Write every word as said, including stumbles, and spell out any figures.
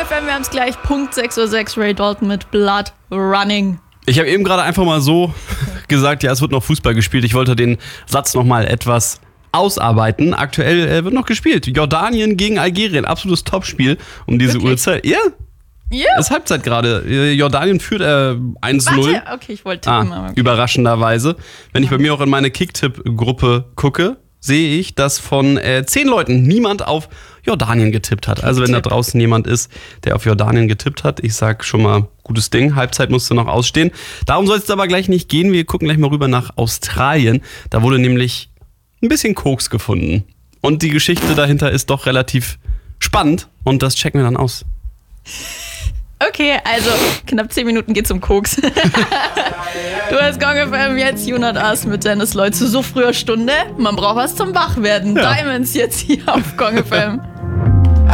F M, wir haben es gleich, Punkt sechs Uhr sechs, Ray Dalton mit Blood Running. Ich habe eben gerade einfach mal so gesagt, ja, es wird noch Fußball gespielt. Ich wollte den Satz noch mal etwas ausarbeiten. Aktuell äh, wird noch gespielt. Jordanien gegen Algerien, absolutes Topspiel um diese Wirklich? Uhrzeit. Ja, Ja. es ist Halbzeit gerade. Äh, Jordanien führt äh, eins null. Warte, okay, ich wollte tippen. Ah, aber okay. überraschenderweise. Wenn ich bei mir auch in meine Kicktipp-Gruppe gucke, sehe ich, dass von äh, zehn Leuten niemand auf Jordanien getippt hat. Also wenn da draußen jemand ist, der auf Jordanien getippt hat, ich sag schon mal, gutes Ding. Halbzeit musste noch ausstehen. Darum soll es aber gleich nicht gehen. Wir gucken gleich mal rüber nach Australien. Da wurde nämlich ein bisschen Koks gefunden. Und die Geschichte dahinter ist doch relativ spannend. Und das checken wir dann aus. Okay, also knapp zehn Minuten geht's um Koks. Du hast Gong F M, jetzt You Not Us mit Dennis Lloyd zu so früher Stunde. Man braucht was zum Wachwerden. Ja. Diamonds jetzt hier auf Gong F M.